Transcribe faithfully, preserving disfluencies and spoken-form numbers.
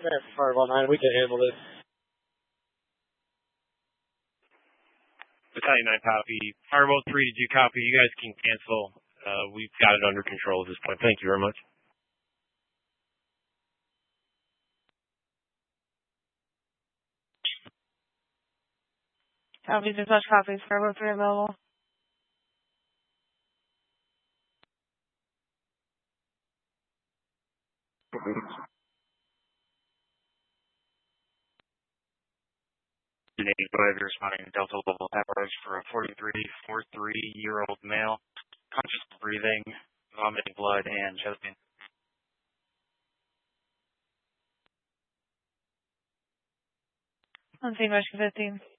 Yeah, Fireball nine, we can handle this. Battalion nine copy. Fireball three, did you copy? You guys can cancel. Uh, we've got it under control at this point. Thank you very much. Copy, dispatch copies. Fireball three available. Navy five, you're responding to Delta level average for a forty-three, forty-three-year-old male, conscious breathing, vomiting blood, and choking. On scene, Rescue fifteen.